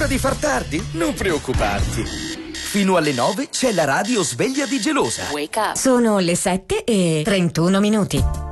di far tardi? Non preoccuparti. Fino alle 9 c'è la radio sveglia di Gelosa. Wake up. Sono le 7:31.